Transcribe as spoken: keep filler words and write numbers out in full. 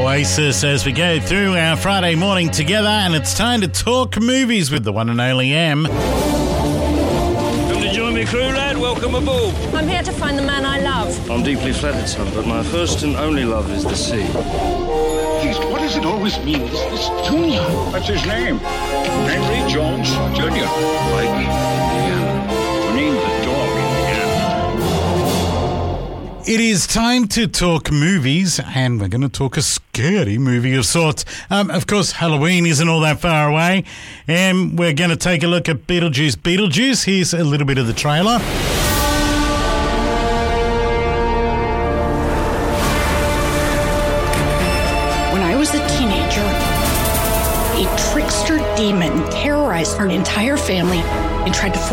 Oasis as we go through our Friday morning together, and it's time to talk movies with the one and only Em. Come to join me, crew lad. Welcome aboard. I'm here to find the man I love. I'm deeply flattered, son, but my first and only love is the sea. Please, what does it always mean? This, this Junior. What's his name? Henry Jones Junior Like Indiana. Name the dog Indiana. It is time to talk movies, and we're going to talk a scary movie of sorts. Um, of course, Halloween isn't all that far away, and we're going to take a look at Beetlejuice Beetlejuice. Here's a little bit of the trailer. When I was a teenager, a trickster demon terrorized our entire family and tried to